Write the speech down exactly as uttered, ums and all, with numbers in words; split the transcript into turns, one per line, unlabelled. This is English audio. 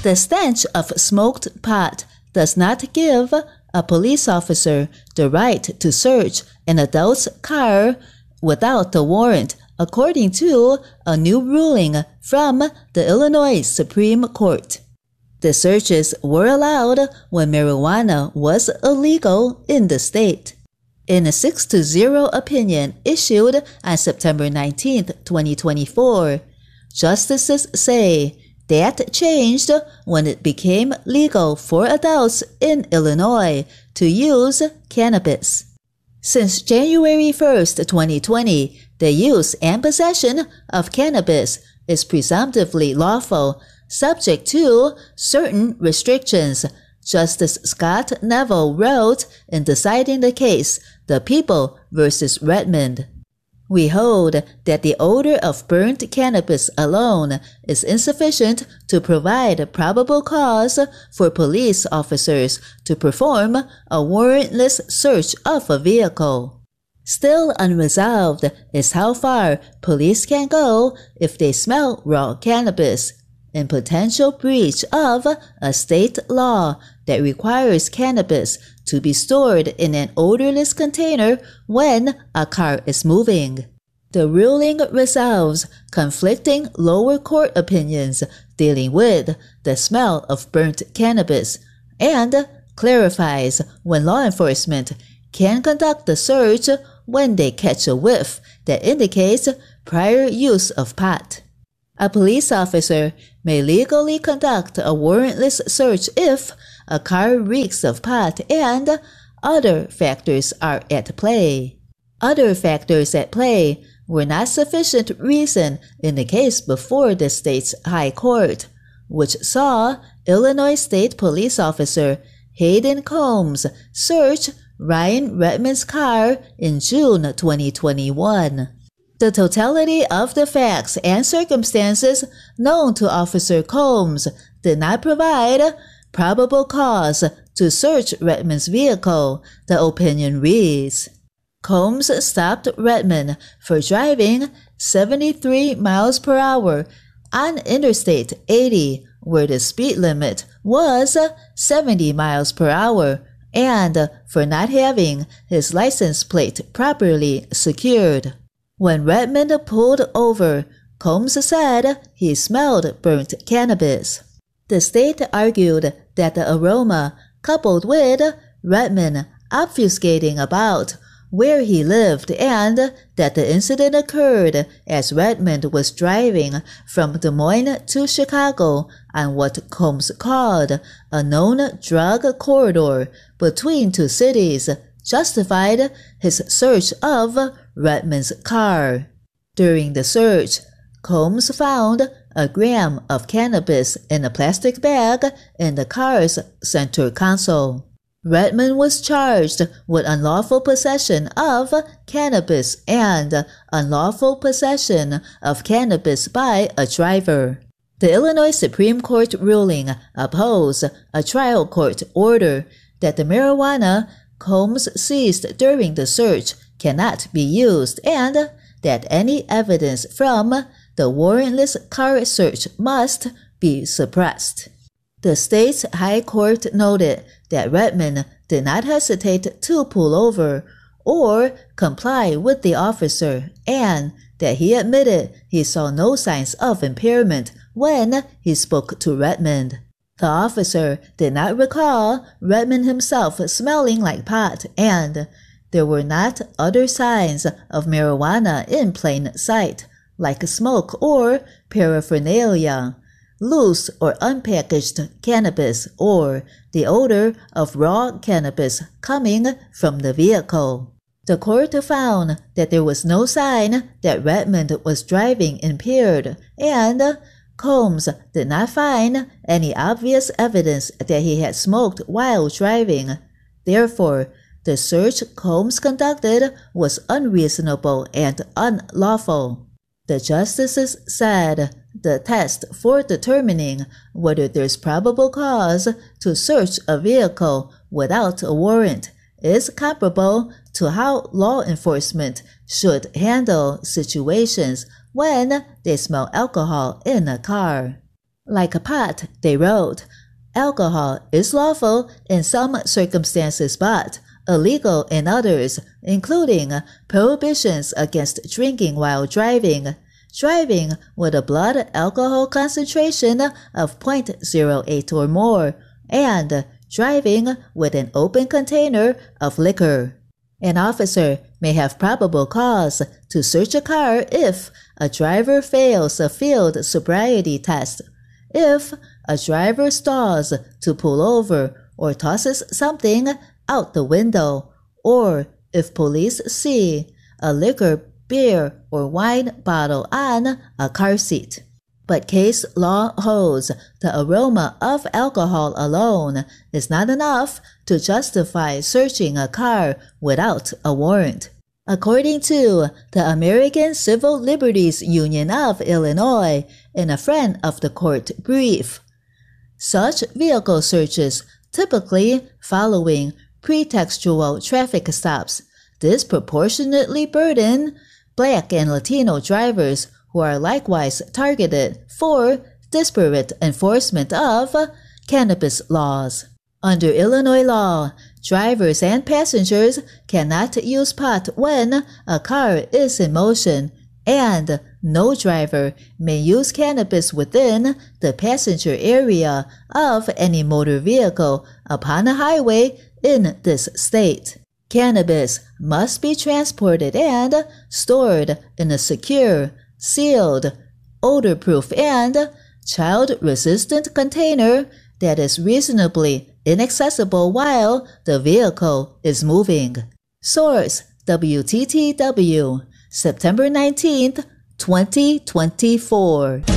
The stench of smoked pot does not give a police officer the right to search an adult's car without a warrant, according to a new ruling from the Illinois Supreme Court. The searches were allowed when marijuana was illegal in the state. In a six to zero opinion issued on September nineteenth, twenty twenty-four, justices say that changed when it became legal for adults in Illinois to use cannabis. Since January first, twenty twenty, the use and possession of cannabis is presumptively lawful, subject to certain restrictions, Justice Scott Neville wrote in deciding the case, The People versus Redmond. We hold that the odor of burnt cannabis alone is insufficient to provide probable cause for police officers to perform a warrantless search of a vehicle. Still unresolved is how far police can go if they smell raw cannabis, in potential breach of a state law that requires cannabis to be stored in an odorless container when a car is moving. The ruling resolves conflicting lower court opinions dealing with the smell of burnt cannabis and clarifies when law enforcement can conduct the search when they catch a whiff that indicates prior use of pot. A police officer may legally conduct a warrantless search if a car reeks of pot and other factors are at play. Other factors at play were not sufficient reason in the case before the state's High Court, which saw Illinois State Police Officer Hayden Combs search Ryan Redmond's car in June twenty twenty-one. The totality of the facts and circumstances known to Officer Combs did not provide probable cause to search Redmond's vehicle, the opinion reads. Combs stopped Redmond for driving seventy-three miles per hour on Interstate eighty, where the speed limit was seventy miles per hour, and for not having his license plate properly secured. When Redmond pulled over, Combs said he smelled burnt cannabis. The state argued that the aroma, coupled with Redmond obfuscating about where he lived and that the incident occurred as Redmond was driving from Des Moines to Chicago on what Combs called a known drug corridor between two cities, justified his search of Redmond's car. During the search, Combs found a gram of cannabis in a plastic bag in the car's center console. Redmond was charged with unlawful possession of cannabis and unlawful possession of cannabis by a driver. The Illinois Supreme Court ruling opposed a trial court order that the marijuana Combs seized during the search cannot be used and that any evidence from the warrantless car search must be suppressed. The state's High Court noted that Redmond did not hesitate to pull over or comply with the officer and that he admitted he saw no signs of impairment when he spoke to Redmond. The officer did not recall Redmond himself smelling like pot and there were not other signs of marijuana in plain sight, like smoke or paraphernalia, loose or unpackaged cannabis, or the odor of raw cannabis coming from the vehicle. The court found that there was no sign that Redmond was driving impaired, and Combs did not find any obvious evidence that he had smoked while driving. Therefore, the search Combs conducted was unreasonable and unlawful. The justices said the test for determining whether there's probable cause to search a vehicle without a warrant is comparable to how law enforcement should handle situations when they smell alcohol in a car. Like pot, they wrote, alcohol is lawful in some circumstances but illegal in others, including prohibitions against drinking while driving, driving with a blood alcohol concentration of zero point zero eight or more, and driving with an open container of liquor. An officer may have probable cause to search a car if a driver fails a field sobriety test, if a driver stalls to pull over or tosses something out the window, or if police see a liquor, beer, or wine bottle on a car seat. But case law holds the aroma of alcohol alone is not enough to justify searching a car without a warrant. According to the American Civil Liberties Union of Illinois, in a friend of the court brief, such vehicle searches, typically following pretextual traffic stops, disproportionately burden Black and Latino drivers who are likewise targeted for disparate enforcement of cannabis laws. Under Illinois law, drivers and passengers cannot use pot when a car is in motion, and no driver may use cannabis within the passenger area of any motor vehicle upon a highway in this state. Cannabis must be transported and stored in a secure, sealed, odor-proof, and child-resistant container that is reasonably inaccessible while the vehicle is moving. Source: W T T W, September nineteenth, twenty twenty-four.